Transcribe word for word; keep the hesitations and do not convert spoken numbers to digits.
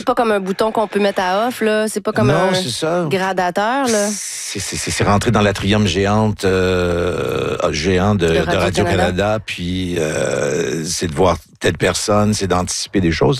pas comme un bouton qu'on peut mettre à off, là. C'est pas comme non, un c'est ça. gradateur, là. C'est, c'est, c'est rentré dans l'atrium géante, euh, géant de, de Radio-Canada, Radio puis euh, c'est de voir telle personne, c'est d'anticiper des choses.